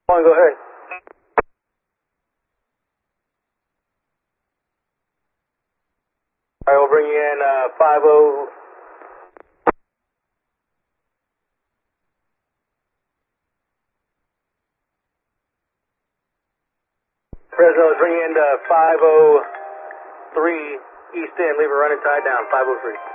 Go ahead. All right, we'll bring you in 50. Fresno, let's bring you into 503 East End. Leave it running tied down, 503.